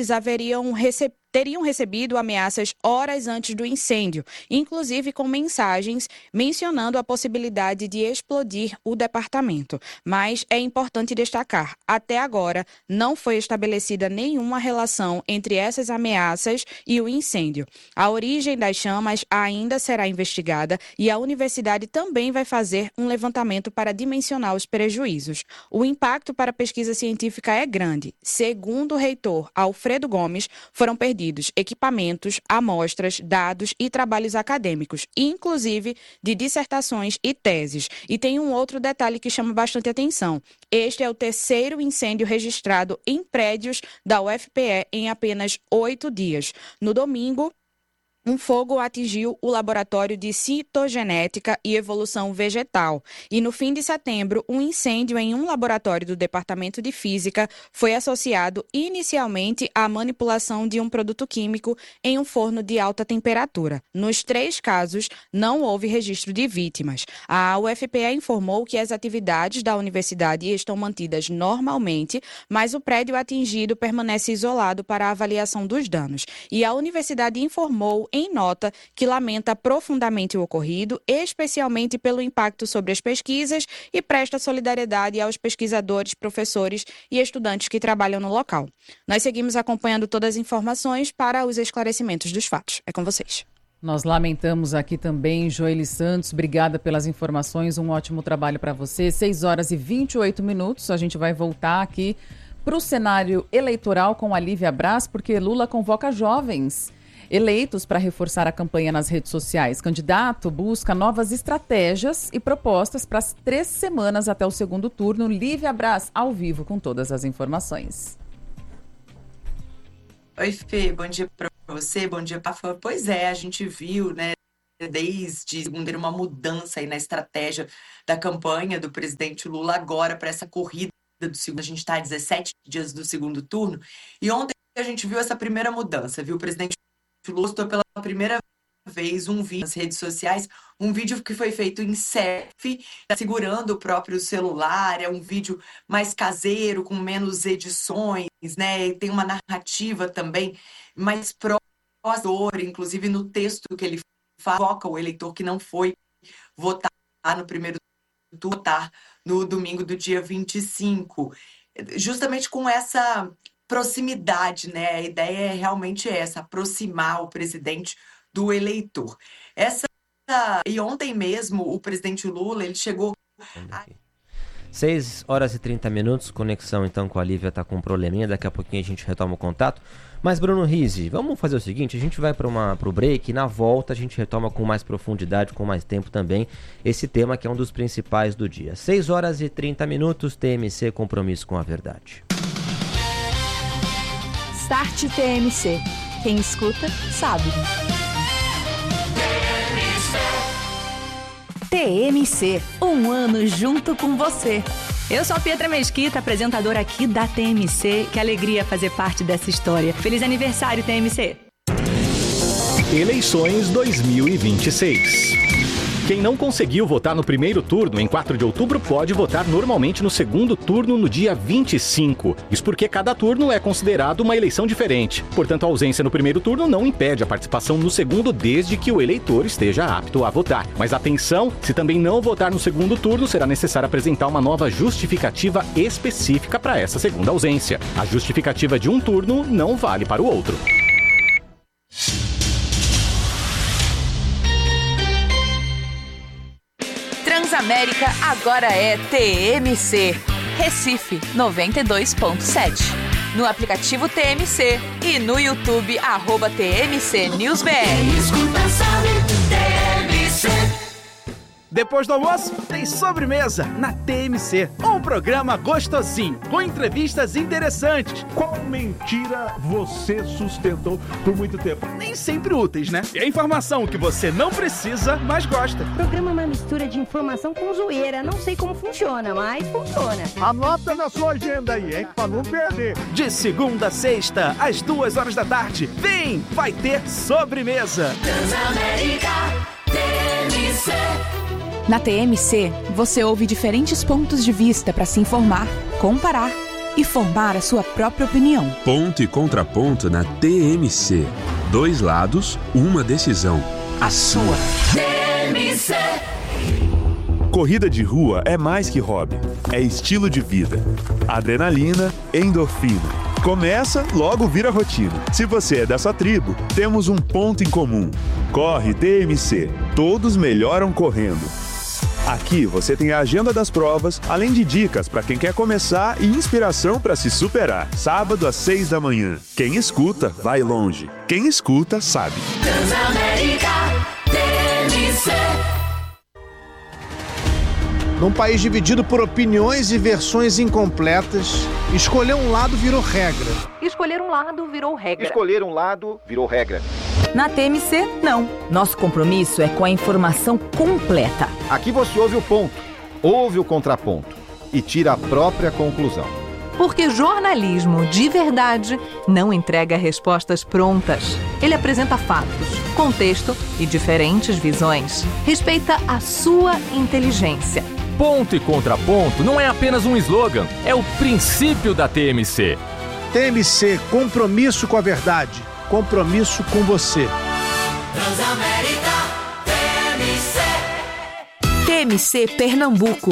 teriam recebido ameaças horas antes do incêndio, inclusive com mensagens mencionando a possibilidade de explodir o departamento. Mas é importante destacar, até agora não foi estabelecida nenhuma relação entre essas ameaças e o incêndio. A origem das chamas ainda será investigada e a universidade também vai fazer um levantamento para dimensionar os prejuízos. O impacto para a pesquisa científica é grande. Segundo o reitor Alfredo Gomes, foram perdidos equipamentos, amostras, dados e trabalhos acadêmicos, inclusive de dissertações e teses. E tem um outro detalhe que chama bastante atenção. Este é o 3º incêndio registrado em prédios da UFPE em apenas 8 dias. No domingo, um fogo atingiu o laboratório de citogenética e evolução vegetal. E no fim de setembro, um incêndio em um laboratório do Departamento de Física foi associado inicialmente à manipulação de um produto químico em um forno de alta temperatura. Nos 3 casos, não houve registro de vítimas. A UFPE informou que as atividades da universidade estão mantidas normalmente, mas o prédio atingido permanece isolado para a avaliação dos danos. E a universidade informou em nota que lamenta profundamente o ocorrido, especialmente pelo impacto sobre as pesquisas, e presta solidariedade aos pesquisadores, professores e estudantes que trabalham no local. Nós seguimos acompanhando todas as informações para os esclarecimentos dos fatos. É com vocês. Nós lamentamos aqui também, Joeli Santos, obrigada pelas informações, um ótimo trabalho para você. 6 horas e 28 minutos, a gente vai voltar aqui para o cenário eleitoral com a Lívia Braz, porque Lula convoca jovens. eleitos para reforçar a campanha nas redes sociais. Candidato busca novas estratégias e propostas para as 3 semanas até o segundo turno. Lívia Braz, ao vivo, com todas as informações. Oi, Fê, bom dia para você, bom dia, Rafa. Pois é, a gente viu, né, desde segunda, uma mudança aí na estratégia da campanha do presidente Lula agora para essa corrida do segundo. A gente está a 17 dias do segundo turno e ontem a gente viu essa primeira mudança, viu? O presidente Lula postou pela primeira vez um vídeo nas redes sociais, um vídeo que foi feito em selfie, segurando o próprio celular, é um vídeo mais caseiro, com menos edições, né? E tem uma narrativa também mais próxima, inclusive no texto que ele foca o eleitor que não foi votar no primeiro turno, votar no domingo do dia 25. Justamente com essa proximidade, né? A ideia é realmente essa, aproximar o presidente do eleitor. E ontem mesmo o presidente Lula, ele chegou... 6 horas e 30 minutos, conexão então com a Lívia tá com um probleminha, daqui a pouquinho a gente retoma o contato. Mas Bruno Rizzi, vamos fazer o seguinte, a gente vai pro break e na volta a gente retoma com mais profundidade, com mais tempo também, esse tema que é um dos principais do dia. 6 horas e 30 minutos, TMC, compromisso com a verdade. Start TMC. Quem escuta, sabe. TMC, um ano junto com você. Eu sou a Pietra Mesquita, apresentadora aqui da TMC. Que alegria fazer parte dessa história. Feliz aniversário, TMC! Eleições 2026. Quem não conseguiu votar no primeiro turno, em 4 de outubro, pode votar normalmente no segundo turno no dia 25. Isso porque cada turno é considerado uma eleição diferente. Portanto, a ausência no primeiro turno não impede a participação no segundo, desde que o eleitor esteja apto a votar. Mas atenção, se também não votar no segundo turno, será necessário apresentar uma nova justificativa específica para essa segunda ausência. A justificativa de um turno não vale para o outro. Transamérica agora é TMC. Recife 92.7. No aplicativo TMC e no YouTube @TMC NewsBR. Escuta, sabe, TMC. Depois do almoço, tem sobremesa na TMC. Um programa gostosinho, com entrevistas interessantes. Qual mentira você sustentou por muito tempo? Nem sempre úteis, né? E a informação que você não precisa, mas gosta. O programa é uma mistura de informação com zoeira. Não sei como funciona, mas funciona. Anota na sua agenda aí, hein? Pra não perder. De segunda a sexta, às 2 da tarde. Vem, vai ter sobremesa. Transamérica, TMC. Na TMC, você ouve diferentes pontos de vista para se informar, comparar e formar a sua própria opinião. Ponto e contraponto na TMC. 2 lados, uma decisão. A sua. TMC. Corrida de rua é mais que hobby. É estilo de vida. Adrenalina, endorfina. Começa, logo vira rotina. Se você é dessa tribo, temos um ponto em comum. Corre TMC. Todos melhoram correndo. Aqui você tem a agenda das provas, além de dicas para quem quer começar e inspiração para se superar. Sábado às 6 da manhã. Quem escuta, vai longe. Quem escuta, sabe. Transamérica, TMC. Num país dividido por opiniões e versões incompletas, escolher um lado virou regra. Escolher um lado virou regra. Escolher um lado virou regra. Na TMC, não. Nosso compromisso é com a informação completa. Aqui você ouve o ponto, ouve o contraponto e tira a própria conclusão. Porque jornalismo de verdade não entrega respostas prontas. Ele apresenta fatos, contexto e diferentes visões. Respeita a sua inteligência. Ponto e contraponto não é apenas um slogan, é o princípio da TMC. TMC, compromisso com a verdade, compromisso com você. Transamérica, TMC. TMC Pernambuco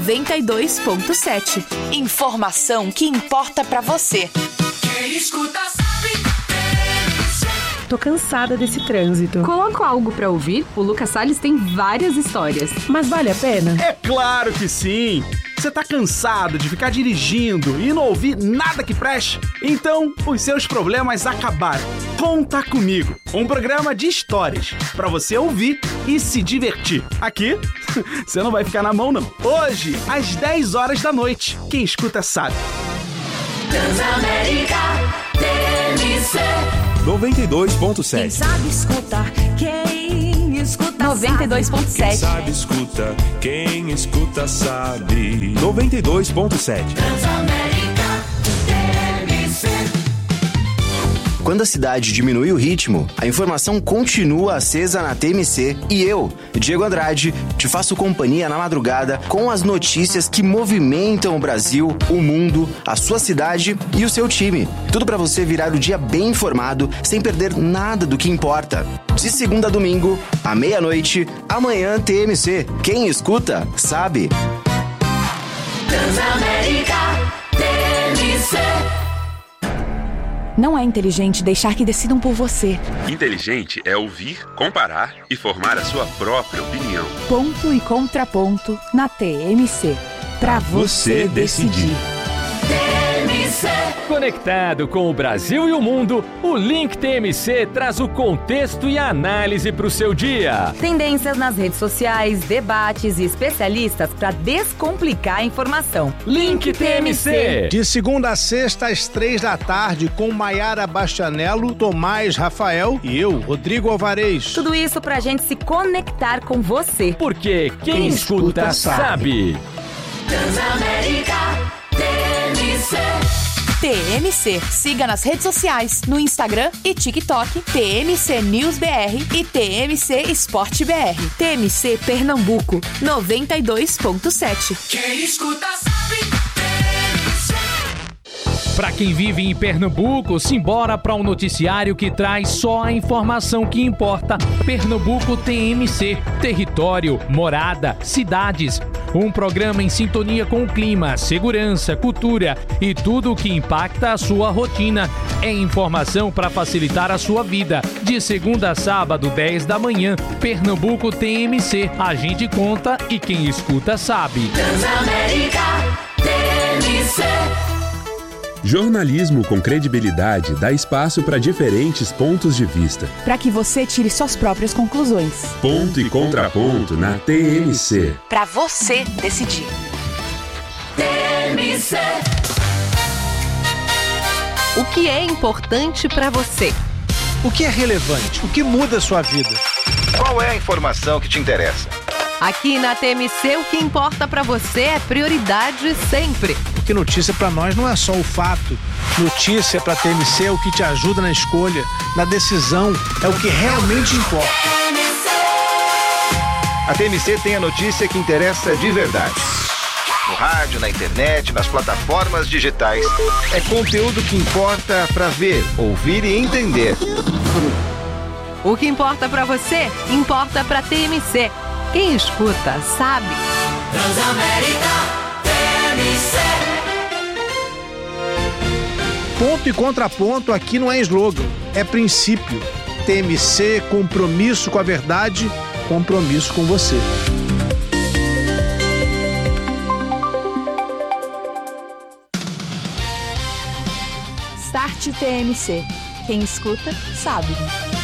92.7. Informação que importa pra você. Quem escuta sabe, TMC. tô cansada desse trânsito. Coloca algo pra ouvir? O Lucas Salles tem várias histórias. Mas vale a pena? É claro que sim! Você tá cansado de ficar dirigindo e não ouvir nada que preste? Então, os seus problemas acabaram. Conta Comigo, um programa de histórias pra você ouvir e se divertir. Aqui, você não vai ficar na mão, não. Hoje, às 10 horas da noite. Quem escuta sabe. Transamérica TMC 92.7. Quem sabe escutar, quem escuta 92.7. Quem sabe escuta, quem escuta sabe. 92.7. Transamérica TMC. Quando a cidade diminui o ritmo, a informação continua acesa na TMC e eu, Diego Andrade, te faço companhia na madrugada com as notícias que movimentam o Brasil, o mundo, a sua cidade e o seu time. Tudo para você virar o dia bem informado, sem perder nada do que importa. De segunda a domingo, à meia-noite, amanhã TMC. Quem escuta, sabe. Transamérica TMC. Não é inteligente deixar que decidam por você. Inteligente é ouvir, comparar e formar a sua própria opinião. Ponto e contraponto na TMC. Pra você decidir. TMC. Conectado com o Brasil e o mundo, o Link TMC traz o contexto e a análise para o seu dia. Tendências nas redes sociais, debates e especialistas para descomplicar a informação. Link TMC. De segunda a sexta, às 3 da tarde, com Maiara Bastianello, Tomás Rafael e eu, Rodrigo Alvarez. Tudo isso pra gente se conectar com você. Porque quem escuta sabe. Transamérica TMC. TMC. Siga nas redes sociais, no Instagram e TikTok, TMC News BR e TMC Esporte BR. TMC Pernambuco, 92.7. Quem escuta sabe. Para quem vive em Pernambuco, simbora para um noticiário que traz só a informação que importa. Pernambuco TMC, território, morada, cidades. Um programa em sintonia com o clima, segurança, cultura e tudo o que impacta a sua rotina. É informação para facilitar a sua vida. De segunda a sábado, 10 da manhã, Pernambuco TMC. A gente conta e quem escuta sabe. Transamérica TMC. Jornalismo com credibilidade dá espaço para diferentes pontos de vista. Para que você tire suas próprias conclusões. Ponto e contraponto na TMC. Para você decidir. TMC. O que é importante para você? O que é relevante? O que muda a sua vida? Qual é a informação que te interessa? Aqui na TMC, o que importa para você é prioridade sempre. Porque notícia para nós não é só o fato. Notícia para TMC é o que te ajuda na escolha, na decisão, é o que realmente importa. A TMC tem a notícia que interessa de verdade. No rádio, na internet, nas plataformas digitais. É conteúdo que importa para ver, ouvir e entender. O que importa para você, importa para TMC. Quem escuta, sabe. Transamérica TMC. Ponto e contraponto aqui não é slogan, é princípio. TMC, compromisso com a verdade, compromisso com você. Start TMC. Quem escuta, sabe.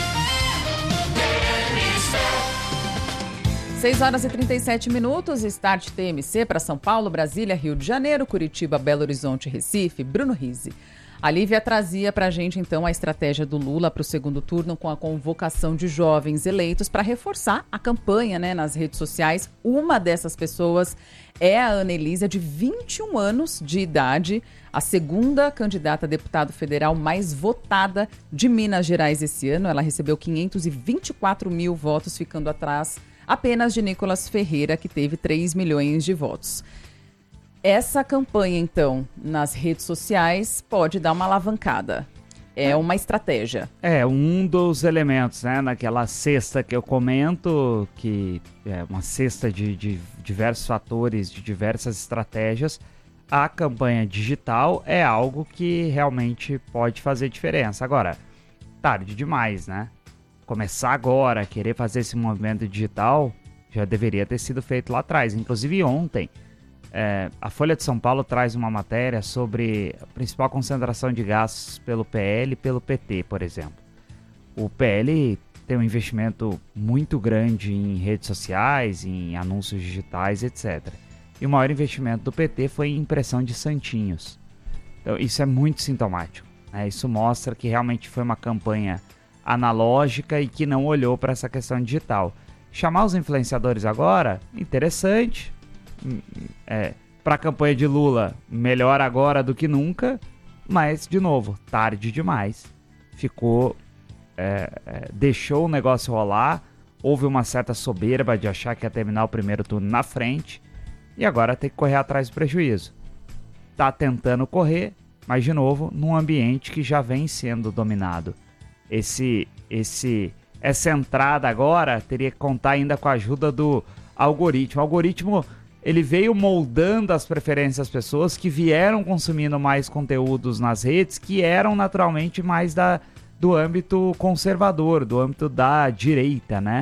6 horas e 37 minutos, Start TMC para São Paulo, Brasília, Rio de Janeiro, Curitiba, Belo Horizonte, Recife, Bruno Rizzi. A Lívia trazia para a gente, então, a estratégia do Lula para o segundo turno com a convocação de jovens eleitos para reforçar a campanha, né, nas redes sociais. Uma dessas pessoas é a Ana Elísia, de 21 anos de idade, a segunda candidata a deputado federal mais votada de Minas Gerais esse ano. Ela recebeu 524 mil votos, ficando atrás apenas de Nicolas Ferreira, que teve 3 milhões de votos. Essa campanha, então, nas redes sociais pode dar uma alavancada. É uma estratégia. É um dos elementos, né? Naquela cesta que eu comento, que é uma cesta de diversos fatores, de diversas estratégias. A campanha digital é algo que realmente pode fazer diferença. Agora, tarde demais, né? Começar agora, querer fazer esse movimento digital, já deveria ter sido feito lá atrás. Inclusive ontem, a Folha de São Paulo traz uma matéria sobre a principal concentração de gastos pelo PL e pelo PT, por exemplo. O PL tem um investimento muito grande em redes sociais, em anúncios digitais, etc. E o maior investimento do PT foi em impressão de santinhos. Então isso é muito sintomático, né? Isso mostra que realmente foi uma campanha analógica e que não olhou para essa questão digital. Chamar os influenciadores agora, interessante. Para a campanha de Lula, melhor agora do que nunca, mas, de novo, tarde demais. Deixou o negócio rolar, houve uma certa soberba de achar que ia terminar o primeiro turno na frente, e agora tem que correr atrás do prejuízo. Tá tentando correr, mas, de novo, num ambiente que já vem sendo dominado. Essa entrada agora teria que contar ainda com a ajuda do algoritmo. O algoritmo, ele veio moldando as preferências das pessoas que vieram consumindo mais conteúdos nas redes, que eram naturalmente mais do âmbito conservador, do âmbito da direita, né?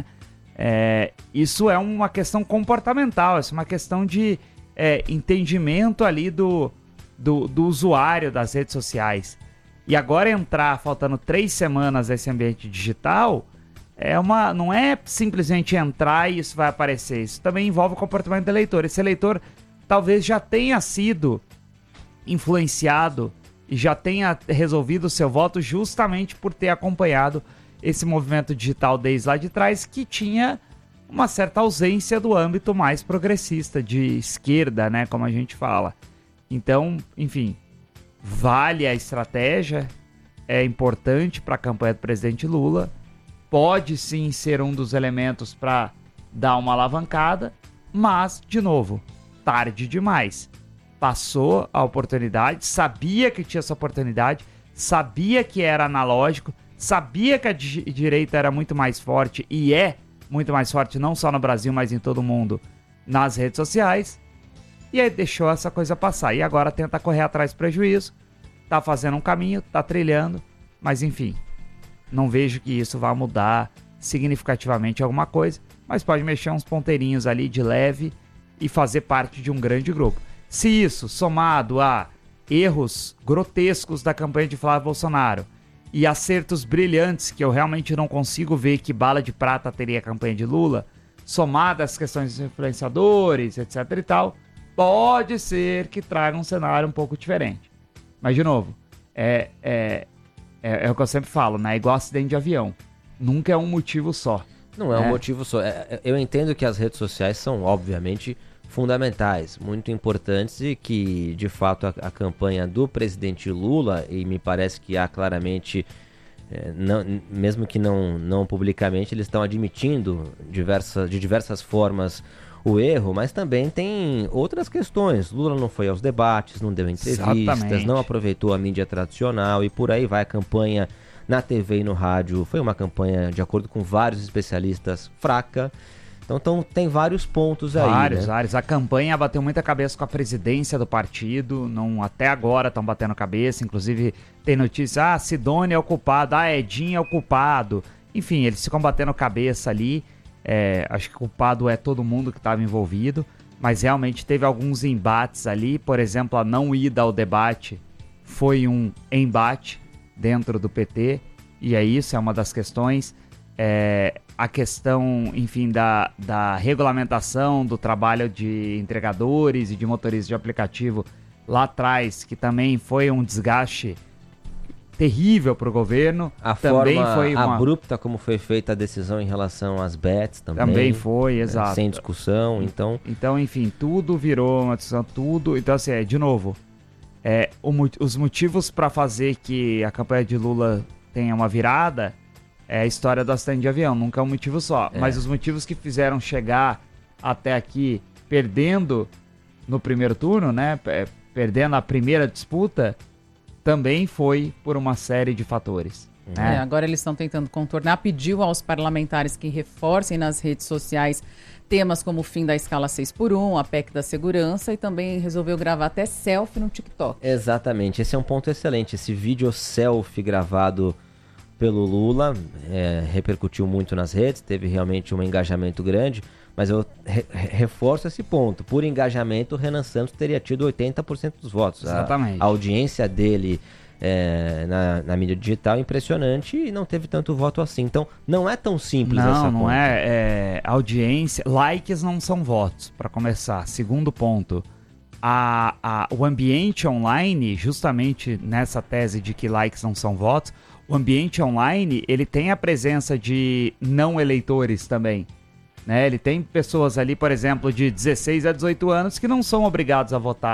Isso é uma questão comportamental, isso é uma questão de entendimento ali do usuário das redes sociais. E agora entrar, faltando 3 semanas nesse ambiente digital, não é simplesmente entrar e isso vai aparecer. Isso também envolve o comportamento do eleitor. Esse eleitor talvez já tenha sido influenciado e já tenha resolvido o seu voto justamente por ter acompanhado esse movimento digital desde lá de trás, que tinha uma certa ausência do âmbito mais progressista, de esquerda, né, como a gente fala. Então, enfim, vale a estratégia, é importante para a campanha do presidente Lula, pode sim ser um dos elementos para dar uma alavancada, mas, de novo, tarde demais. Passou a oportunidade, sabia que tinha essa oportunidade, sabia que era analógico, sabia que a direita era muito mais forte e é muito mais forte não só no Brasil, mas em todo mundo, nas redes sociais, e aí deixou essa coisa passar. E agora tenta correr atrás do prejuízo, tá fazendo um caminho, tá trilhando, mas enfim, não vejo que isso vá mudar significativamente alguma coisa, mas pode mexer uns ponteirinhos ali de leve e fazer parte de um grande grupo. Se isso, somado a erros grotescos da campanha de Flávio Bolsonaro e acertos brilhantes que eu realmente não consigo ver que bala de prata teria a campanha de Lula, somado às questões dos influenciadores, etc e tal, pode ser que traga um cenário um pouco diferente. Mas, de novo, é o que eu sempre falo, né? É igual acidente de avião. Nunca é um motivo só. Não é um motivo só. Eu entendo que as redes sociais são, obviamente, fundamentais, muito importantes e que, de fato, a campanha do presidente Lula, e me parece que há claramente, mesmo que não publicamente, eles estão admitindo de diversas formas o erro, mas também tem outras questões. Lula não foi aos debates, não deu entrevistas, exatamente, não aproveitou a mídia tradicional e por aí vai. A campanha na TV e no rádio foi uma campanha, de acordo com vários especialistas, fraca. Então tem vários pontos aí. Vários. A campanha bateu muita cabeça com a presidência do partido, até agora estão batendo cabeça. Inclusive tem notícia, Sidônia é o culpado, Edinho é o culpado. Enfim, eles ficam batendo cabeça ali. Acho que culpado é todo mundo que estava envolvido, mas realmente teve alguns embates ali. Por exemplo, a não ida ao debate foi um embate dentro do PT, e isso é uma das questões. A questão, enfim, da regulamentação do trabalho de entregadores e de motoristas de aplicativo lá atrás, que também foi um desgaste terrível para o governo. A também forma foi abrupta como foi feita a decisão em relação às bets também foi, exato. Sem discussão, Então, enfim, tudo virou uma discussão, tudo. Então, assim, de novo, os motivos para fazer que a campanha de Lula tenha uma virada é a história do acidente de avião, nunca é um motivo só. Mas os motivos que fizeram chegar até aqui perdendo no primeiro turno, né, perdendo a primeira disputa, também foi por uma série de fatores. Né? Agora eles estão tentando contornar, pediu aos parlamentares que reforcem nas redes sociais temas como o fim da escala 6x1, a PEC da segurança, e também resolveu gravar até selfie no TikTok. Exatamente, esse é um ponto excelente, esse vídeo selfie gravado pelo Lula, repercutiu muito nas redes, teve realmente um engajamento grande, mas eu reforço esse ponto. Por engajamento, o Renan Santos teria tido 80% dos votos. Exatamente. A audiência dele na mídia digital é impressionante e não teve tanto voto assim. Então, não é tão simples essa conta. Não é. Audiência, likes não são votos, para começar. Segundo ponto, o ambiente online, justamente nessa tese de que likes não são votos, o ambiente online, ele tem a presença de não eleitores também. Né? Ele tem pessoas ali, por exemplo, de 16 a 18 anos que não são obrigados a votar.